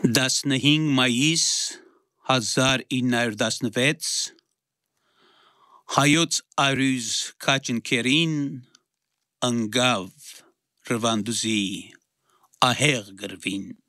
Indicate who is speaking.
Speaker 1: 15 մայիս 1916 հայոց արյուզ քաչնքերին ընկավ Ռվանդուզի ահեղ գրվին